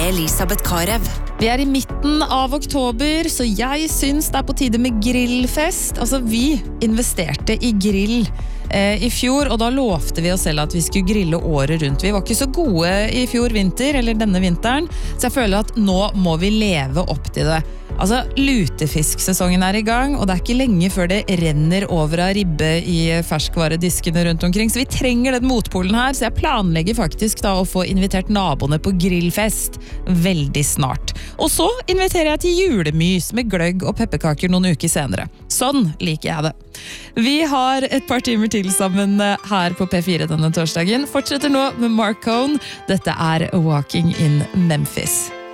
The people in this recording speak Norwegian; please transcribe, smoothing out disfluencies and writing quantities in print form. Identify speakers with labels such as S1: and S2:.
S1: med Elisabeth Karev.
S2: Vi I midten av oktober, så jeg syns det på tide med grillfest. Altså, vi investerte I grill I fjor, og da lovte vi oss selv at vi skulle grille året rundt. Vi var ikke så gode I fjor vinter, eller denne vinteren, så jeg føler at nå må vi leve opp til det. Altså, lutefisksesongen I gang, og det ikke lenge før det renner over av ribbe I ferskvarediskene rundt omkring, så vi trenger den motpolen her, så jeg planlegger faktisk da å få invitert naboene på grillfest veldig snart. Og så inviterer jeg til julemys med gløgg og pepperkaker noen uker senere. Sånn liker jeg det. Vi har et par timer til sammen her på P4 denne torsdagen. Fortsetter nå med Mark Cohn. Dette Walking in Memphis.